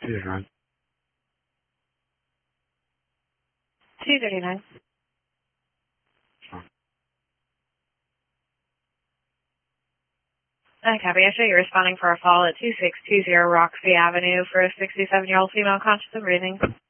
239. 239. Copy. I show you responding for a call at 2620 Roxy Avenue for a 67-year-old female conscious of breathing.